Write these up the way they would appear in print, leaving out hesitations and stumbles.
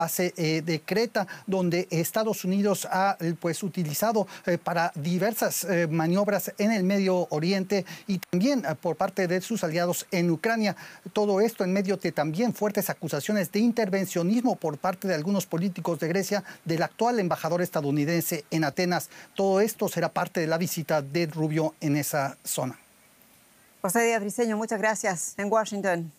base de Creta, donde Estados Unidos ha pues utilizado para diversas maniobras en el Medio Oriente y también por parte de sus aliados en Ucrania. Todo esto en medio de también fuertes acusaciones de intervencionismo por parte de algunos políticos de Grecia, del actual embajador estadounidense en Atenas. Todo esto será parte de la visita de Rubio en esa zona. José Díaz Briceño, muchas gracias. En Washington.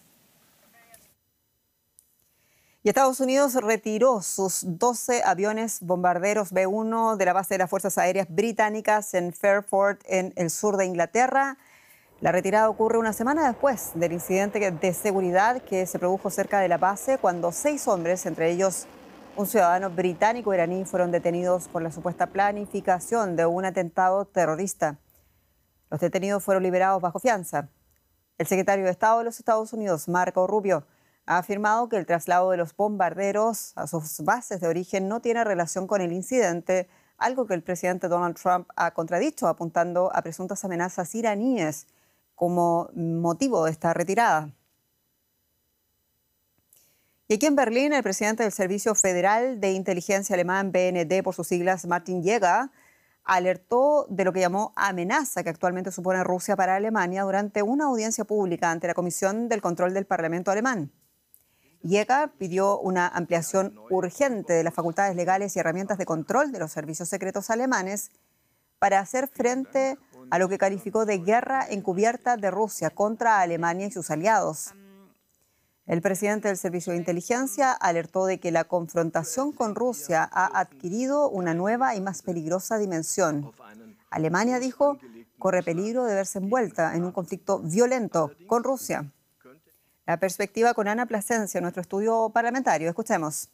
Y Estados Unidos retiró sus 12 aviones bombarderos B-1 de la base de las Fuerzas Aéreas Británicas en Fairford, en el sur de Inglaterra. La retirada ocurre una semana después del incidente de seguridad que se produjo cerca de la base, cuando 6 hombres, entre ellos un ciudadano británico-iraní, fueron detenidos por la supuesta planificación de un atentado terrorista. Los detenidos fueron liberados bajo fianza. El secretario de Estado de los Estados Unidos, Marco Rubio, ha afirmado que el traslado de los bombarderos a sus bases de origen no tiene relación con el incidente, algo que el presidente Donald Trump ha contradicho, apuntando a presuntas amenazas iraníes como motivo de esta retirada. Y aquí en Berlín, el presidente del Servicio Federal de Inteligencia alemán, BND por sus siglas, Martin Jäger, alertó de lo que llamó amenaza que actualmente supone Rusia para Alemania durante una audiencia pública ante la Comisión del Control del Parlamento alemán. Jäger pidió una ampliación urgente de las facultades legales y herramientas de control de los servicios secretos alemanes para hacer frente a lo que calificó de guerra encubierta de Rusia contra Alemania y sus aliados. El presidente del Servicio de Inteligencia alertó de que la confrontación con Rusia ha adquirido una nueva y más peligrosa dimensión. Alemania, dijo, corre peligro de verse envuelta en un conflicto violento con Rusia. La perspectiva con Ana Plasencia, nuestro estudio parlamentario. Escuchemos.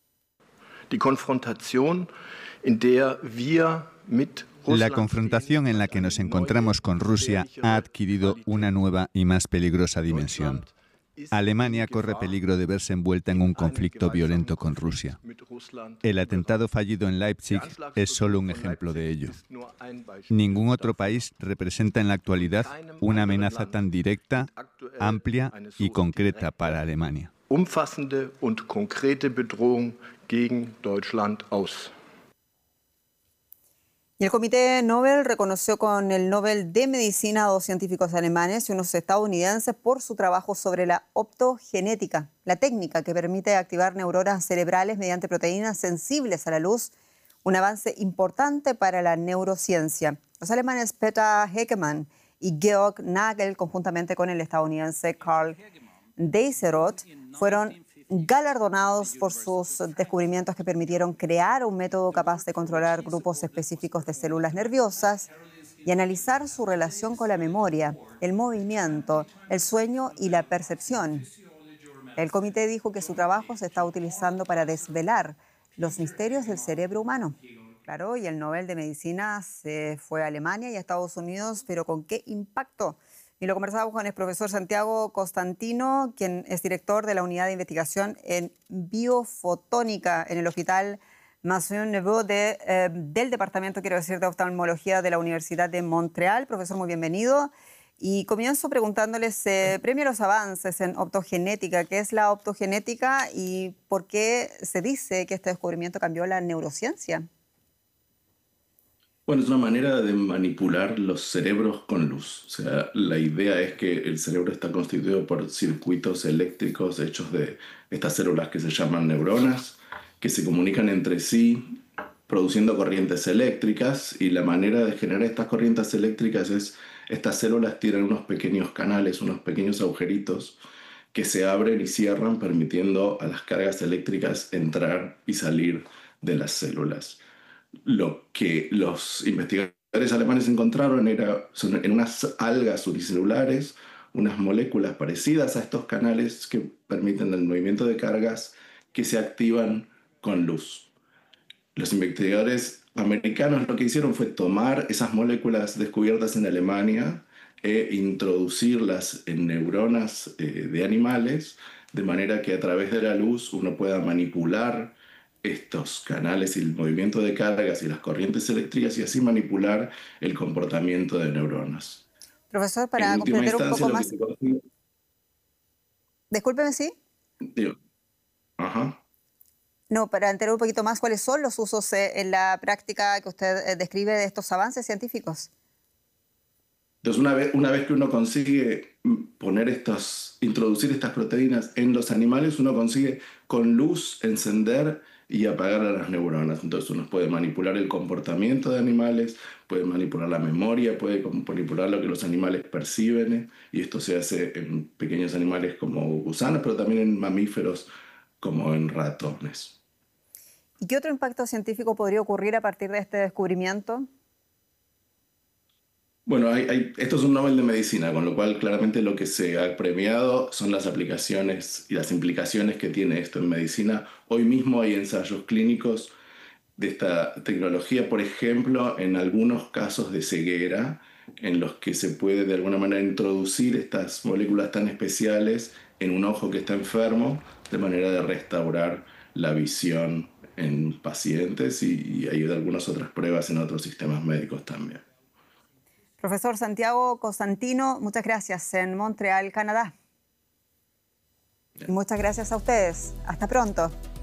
La confrontación en la que nos encontramos con Rusia ha adquirido una nueva y más peligrosa dimensión. Alemania corre peligro de verse envuelta en un conflicto violento con Rusia. El atentado fallido en Leipzig es solo un ejemplo de ello. Ningún otro país representa en la actualidad una amenaza tan directa, amplia y concreta para Alemania. Umfassende und konkrete Bedrohung gegen Deutschland aus. Y el Comité Nobel reconoció con el Nobel de Medicina a 2 científicos alemanes y unos estadounidenses por su trabajo sobre la optogenética, la técnica que permite activar neuronas cerebrales mediante proteínas sensibles a la luz, un avance importante para la neurociencia. Los alemanes Peter Hegemann y Georg Nagel, conjuntamente con el estadounidense Karl Deiseroth, fueron galardonados por sus descubrimientos que permitieron crear un método capaz de controlar grupos específicos de células nerviosas y analizar su relación con la memoria, el movimiento, el sueño y la percepción. El comité dijo que su trabajo se está utilizando para desvelar los misterios del cerebro humano. Claro, y el Nobel de Medicina se fue a Alemania y a Estados Unidos, pero ¿con qué impacto? Y lo conversamos con el profesor Santiago Constantino, quien es director de la Unidad de Investigación en Biofotónica en el Hospital Maisonneuve del Departamento, de Oftalmología de la Universidad de Montreal. Profesor, muy bienvenido. Y comienzo preguntándoles, premio a los avances en optogenética. ¿Qué es la optogenética y por qué se dice que este descubrimiento cambió la neurociencia? Bueno, es una manera de manipular los cerebros con luz. O sea, la idea es que el cerebro está constituido por circuitos eléctricos hechos de estas células que se llaman neuronas, que se comunican entre sí produciendo corrientes eléctricas, y la manera de generar estas corrientes eléctricas es, estas células tienen unos pequeños canales, unos pequeños agujeritos que se abren y cierran permitiendo a las cargas eléctricas entrar y salir de las células. Lo que los investigadores alemanes encontraron son en unas algas unicelulares unas moléculas parecidas a estos canales que permiten el movimiento de cargas que se activan con luz. Los investigadores americanos lo que hicieron fue tomar esas moléculas descubiertas en Alemania e introducirlas en neuronas de animales, de manera que a través de la luz uno pueda manipular estos canales y el movimiento de cargas y las corrientes eléctricas y así manipular el comportamiento de neuronas. Profesor, para comprender un poco más... Discúlpeme, ¿sí? Digo, ajá. No, para entender un poquito más, ¿cuáles son los usos en la práctica que usted describe de estos avances científicos? Entonces, una vez que uno consigue introducir estas proteínas en los animales, uno consigue con luz encender y apagar a las neuronas. Entonces uno puede manipular el comportamiento de animales, puede manipular la memoria, puede manipular lo que los animales perciben, y esto se hace en pequeños animales como gusanos, pero también en mamíferos como en ratones. ¿Y qué otro impacto científico podría ocurrir a partir de este descubrimiento? Bueno, esto es un Nobel de Medicina, con lo cual claramente lo que se ha premiado son las aplicaciones y las implicaciones que tiene esto en medicina. Hoy mismo hay ensayos clínicos de esta tecnología, por ejemplo, en algunos casos de ceguera, en los que se puede de alguna manera introducir estas moléculas tan especiales en un ojo que está enfermo, de manera de restaurar la visión en pacientes, y hay algunas otras pruebas en otros sistemas médicos también. Profesor Santiago Cosentino, muchas gracias en Montreal, Canadá. Y muchas gracias a ustedes. Hasta pronto.